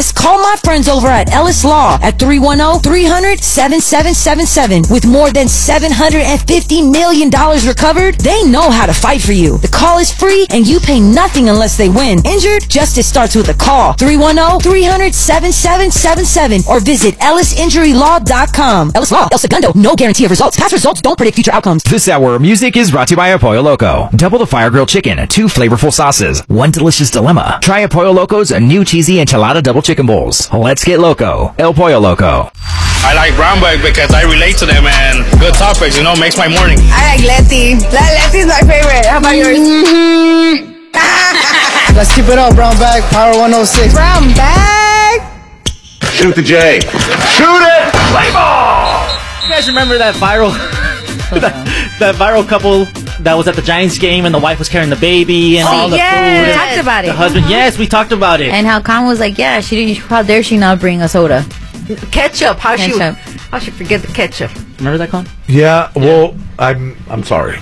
Yes, call my friends over at Ellis Law at 310-300-7777. With more than $750 million recovered, they know how to fight for you. The call is free and you pay nothing unless they win. Injured? Justice starts with a call. 310-300-7777 or visit EllisInjuryLaw.com. Ellis Law, El Segundo, no guarantee of results. Past results don't predict future outcomes. This hour of music is brought to you by El Pollo Loco. Double the fire grilled chicken, 2 flavorful sauces, 1 delicious dilemma. Try El Pollo Loco's new cheesy enchilada double chicken bowls. Let's get loco. El Pollo Loco. I like brown bag because I relate to them and good topics, makes my morning. I like Letty. Letty's my favorite. How about yours? Let's keep it up, brown bag, Power 106. Brown bag. Shoot the J. Shoot it! Play ball! You guys remember that viral that viral couple that was at the Giants game and the wife was carrying the baby and all the food? We talked about it. The husband, yes, we talked about it. And how Khan was like, yeah, she didn't. How dare she not bring a soda? Ketchup. How she forget the ketchup? Remember that, Khan? Yeah, well, I'm sorry.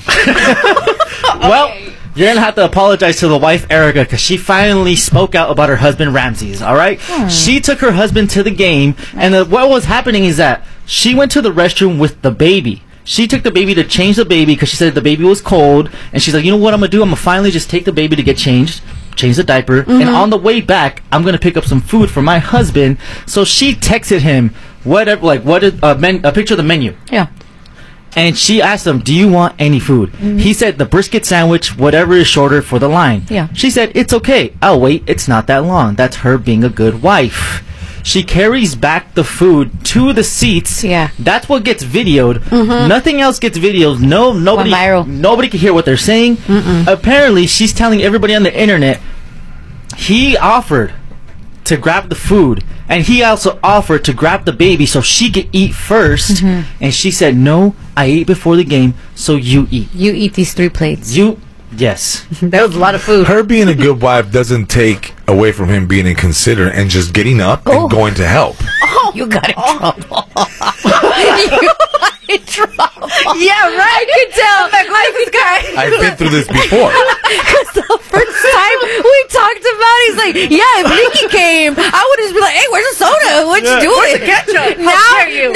Well, you're going to have to apologize to the wife, Erica, because she finally spoke out about her husband, Ramses, all right? She took her husband to the game, and what was happening is that she went to the restroom with the baby. She took the baby to change the baby because she said the baby was cold, and she's like, you know what I'm going to do? I'm going to finally just take the baby to get changed, change the diaper, and on the way back, I'm going to pick up some food for my husband. So she texted him a picture of the menu. Yeah. And she asked him, do you want any food? He said the brisket sandwich, whatever is shorter for the line. Yeah. She said, it's okay. I'll wait. It's not that long. That's her being a good wife. She carries back the food to the seats. Yeah. That's what gets videoed. Nothing else gets videoed. Nobody can hear what they're saying. Apparently, she's telling everybody on the internet he offered to grab the food, and he also offered to grab the baby so she could eat first. And she said, no, I ate before the game, so you eat. You eat these 3 plates. Yes. That was a lot of food. Her being a good wife doesn't take away from him being inconsiderate and just getting up and going to help. You got in trouble. You got in trouble. Yeah, right. I could tell. I've been through this before. Because the first time we talked about it, he's like, yeah, if Nikki came, I would just be like, hey, where's the soda? What you doing? Where's the ketchup? How dare you?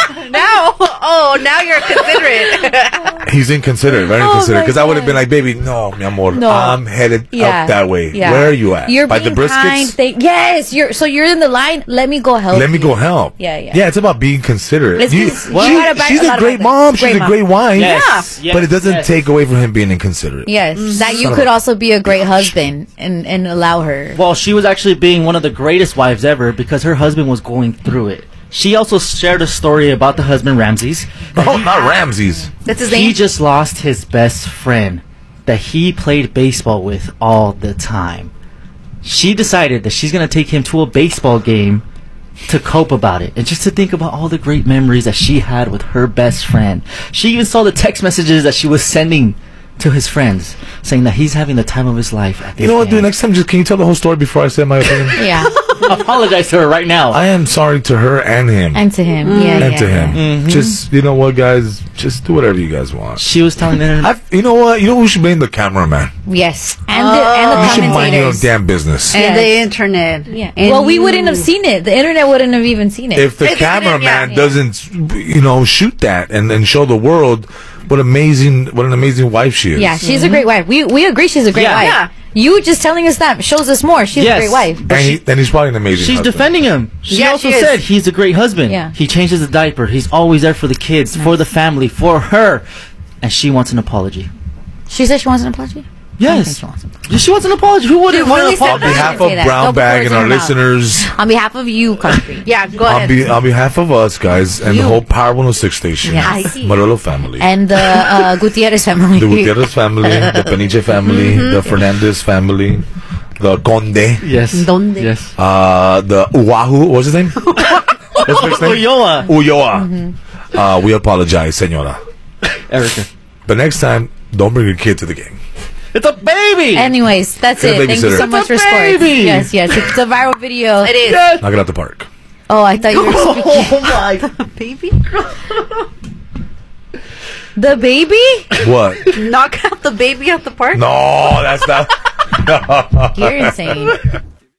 Now you're considerate. He's inconsiderate, very inconsiderate. Because I would have been like, baby, no, mi amor, I'm headed up that way. Yeah. Where are you at? You're by the being briskets? kind. Yes, you're in the line. Let me go help. Let me go help. Yeah. Yeah, it's about being considerate. She's a great mom. She's a great wife. Yes. But it doesn't take away from him being inconsiderate. Yes, that you could also be a great husband and allow her. Well, she was actually being one of the greatest wives ever because her husband was going through it. She also shared a story about the husband, Ramses. Oh, not Ramses. That's his name? He just lost his best friend that he played baseball with all the time. She decided that she's going to take him to a baseball game to cope about it and just to think about all the great memories that she had with her best friend. She even saw the text messages that she was sending to his friends saying that he's having the time of his life at You know what, dude? Next time, can you tell the whole story before I say my opinion? Yeah. Apologize to her right now. I am sorry to her and him. And to him. To him. Just, you know what, guys? Just do whatever you guys want. She was telling them. You know what? You know who should blame the cameraman? Yes. And the You should mind your own commentators. damn business. And the internet. Yeah. And Well, we wouldn't have seen it. The internet wouldn't have even seen it. If the cameraman doesn't, shoot that and show the world what an amazing wife she is. Yeah, she's a great wife. We agree she's a great wife. Yeah. You just telling us that shows us more. She's a great wife. And he's probably an amazing She's husband. defending him. She also said he's a great husband. Yeah. He changes the diaper. He's always there for the kids, for the family, for her. And she wants an apology. She said she wants an apology? Yes. She wants an apology. Who wouldn't want an apology? On behalf of Brown Bag and our listeners. On behalf of you, country. Yeah, go ahead. On behalf of us, guys, and the whole Power 106 station. Yes. Marolo family. And the Gutierrez family. The Gutierrez family, the Peniche family, the Fernandez family, the Conde. Yes. Donde? Yes. The Uahu, what's his name? What's his name? Ulloa. We apologize, senora. Erica. But next time, don't bring your kid to the game. It's a baby! Anyways, that's it. Thank you so much for sports. Yes, it's a viral video. It is. Yes. Knock it out the park. Oh, I thought you were speaking. Oh my. Baby? The baby? What? Knock out the baby out the park? No, that's not. You're insane.